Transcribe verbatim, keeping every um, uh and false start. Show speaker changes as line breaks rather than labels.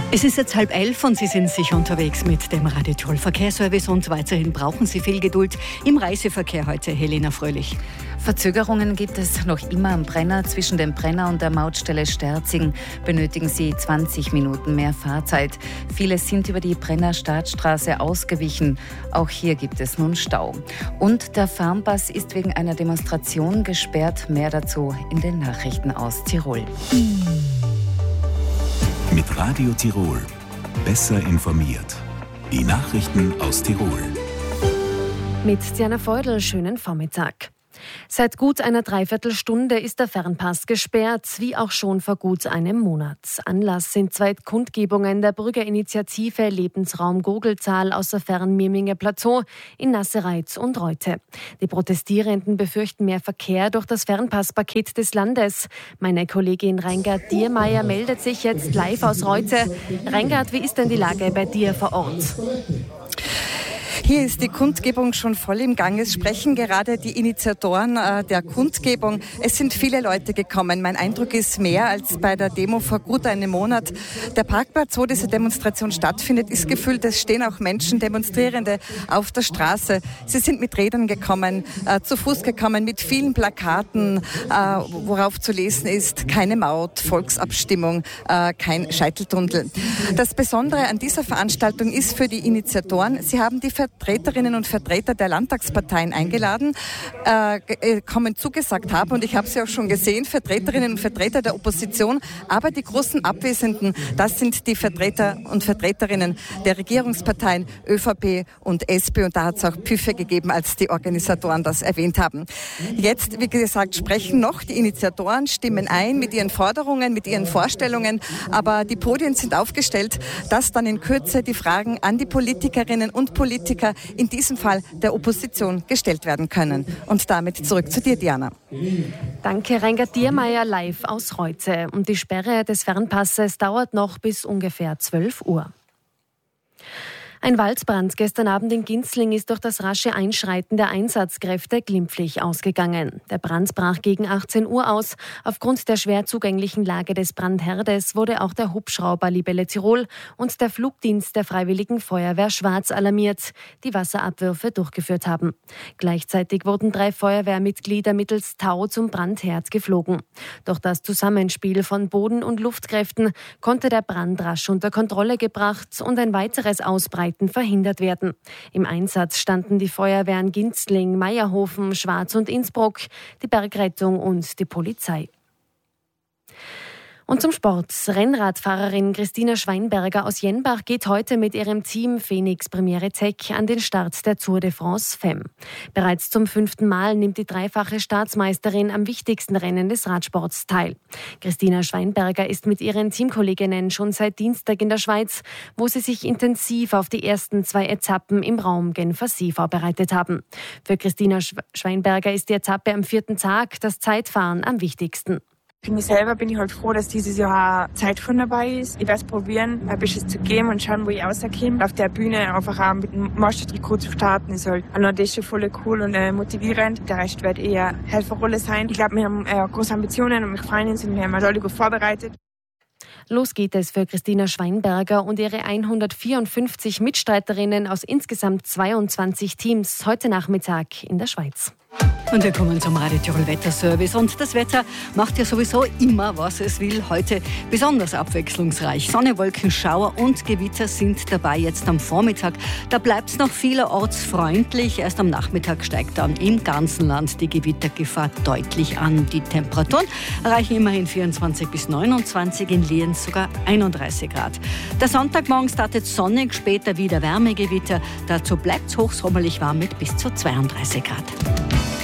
Es ist jetzt halb elf und Sie sind sicher unterwegs mit dem Radio Tirol Verkehrsservice und weiterhin brauchen Sie viel Geduld im Reiseverkehr heute. Helena Fröhlich.
Verzögerungen gibt es noch immer am Brenner. Zwischen dem Brenner und der Mautstelle Sterzing benötigen Sie zwanzig Minuten mehr Fahrzeit. Viele sind über die Brenner Staatsstraße ausgewichen. Auch hier gibt es nun Stau. Und der Fernpass ist wegen einer Demonstration gesperrt. Mehr dazu in den Nachrichten aus Tirol.
Mit Radio Tirol. Besser informiert. Die Nachrichten aus Tirol.
Mit Diana Feudel, schönen Vormittag. Seit gut einer Dreiviertelstunde ist der Fernpass gesperrt, wie auch schon vor gut einem Monat. Anlass sind zwei Kundgebungen der Bürgerinitiative Lebensraum Gurgeltal aus der Fernmirminger Plateau in Nassereitz und Reute. Die Protestierenden befürchten mehr Verkehr durch das Fernpasspaket des Landes. Meine Kollegin Reingard Diermeier meldet sich jetzt live aus Reute. Reingard, wie ist denn die Lage bei dir vor Ort?
Hier ist die Kundgebung schon voll im Gang. Es sprechen gerade die Initiatoren äh, der Kundgebung. Es sind viele Leute gekommen. Mein Eindruck ist mehr als bei der Demo vor gut einem Monat. Der Parkplatz, wo diese Demonstration stattfindet, ist gefüllt. Es stehen auch Menschen, Demonstrierende auf der Straße. Sie sind mit Rädern gekommen, äh, zu Fuß gekommen, mit vielen Plakaten, äh, worauf zu lesen ist: keine Maut, Volksabstimmung, äh, kein Scheiteltunnel. Das Besondere an dieser Veranstaltung ist für die Initiatoren, sie haben die Vertreterinnen und Vertreter der Landtagsparteien eingeladen, äh, kommen zugesagt haben, und ich habe sie auch schon gesehen, Vertreterinnen und Vertreter der Opposition, aber die großen Abwesenden, das sind die Vertreter und Vertreterinnen der Regierungsparteien ÖVP und S P, und da hat es auch Püffe gegeben, als die Organisatoren das erwähnt haben. Jetzt, wie gesagt, sprechen noch die Initiatoren, stimmen ein mit ihren Forderungen, mit ihren Vorstellungen, aber die Podien sind aufgestellt, dass dann in Kürze die Fragen an die Politikerinnen und Politiker, in diesem Fall der Opposition, gestellt werden können. Und damit zurück zu dir, Diana.
Danke, Reingard Diermeier live aus Reute. Und die Sperre des Fernpasses dauert noch bis ungefähr zwölf Uhr. Ein Waldbrand gestern Abend in Ginzling ist durch das rasche Einschreiten der Einsatzkräfte glimpflich ausgegangen. Der Brand brach gegen achtzehn Uhr aus. Aufgrund der schwer zugänglichen Lage des Brandherdes wurde auch der Hubschrauber Libelle Tirol und der Flugdienst der Freiwilligen Feuerwehr Schwarz alarmiert, die Wasserabwürfe durchgeführt haben. Gleichzeitig wurden drei Feuerwehrmitglieder mittels Tau zum Brandherd geflogen. Durch das Zusammenspiel von Boden- und Luftkräften konnte der Brand rasch unter Kontrolle gebracht und ein weiteres Ausbreiten verhindert werden. Im Einsatz standen die Feuerwehren Ginzling, Meierhofen, Schwarz und Innsbruck, die Bergrettung und die Polizei. Und zum Sport. Rennradfahrerin Christina Schweinberger aus Jenbach geht heute mit ihrem Team Phoenix Premiere Tech an den Start der Tour de France Femme. Bereits zum fünften Mal nimmt die dreifache Staatsmeisterin am wichtigsten Rennen des Radsports teil. Christina Schweinberger ist mit ihren Teamkolleginnen schon seit Dienstag in der Schweiz, wo sie sich intensiv auf die ersten zwei Etappen im Raum Genfersee vorbereitet haben. Für Christina Schweinberger ist die Etappe am vierten Tag, das Zeitfahren, am wichtigsten.
Für mich selber bin ich halt froh, dass dieses Jahr Zeit von dabei ist. Ich werde es probieren, ein bisschen zu geben und schauen, wo ich rauskomme. Auf der Bühne einfach auch mit dem Mastertrikot zu starten, ist halt auch noch das schon voll cool und äh, motivierend. Der Rest wird eher Helferrolle sein. Ich glaube, wir haben äh, große Ambitionen und wir freuen uns und wir haben uns alle gut vorbereitet.
Los geht es für Christina Schweinberger und ihre hundertvierundfünfzig Mitstreiterinnen aus insgesamt zweiundzwanzig Teams heute Nachmittag in der Schweiz.
Und wir kommen zum Radio Tirol Wetterservice. Und das Wetter macht ja sowieso immer, was es will. Heute besonders abwechslungsreich. Sonne, Wolken, Schauer und Gewitter sind dabei jetzt am Vormittag. Da bleibt es noch vielerorts freundlich. Erst am Nachmittag steigt dann im ganzen Land die Gewittergefahr deutlich an. Die Temperaturen erreichen immerhin vierundzwanzig bis neunundzwanzig, in Lienz sogar einunddreißig Grad. Der Sonntagmorgen startet sonnig, später wieder Wärmegewitter. Dazu bleibt es hochsommerlich warm mit bis zu zweiunddreißig Grad.